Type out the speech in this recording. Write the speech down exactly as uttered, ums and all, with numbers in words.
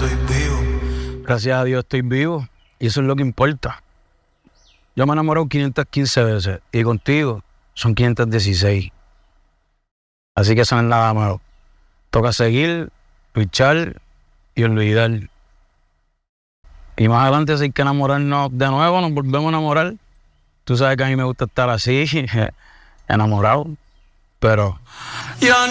estoy vivo. Gracias a Dios estoy vivo y eso es lo que importa. Yo me he enamorado quinientas quince veces y contigo son quinientas dieciséis. Así que eso no es nada malo. Toca seguir, luchar y olvidar. Y más adelante, si hay que enamorarnos de nuevo, nos volvemos a enamorar. Tú sabes que a mí me gusta estar así, enamorado, pero... Ya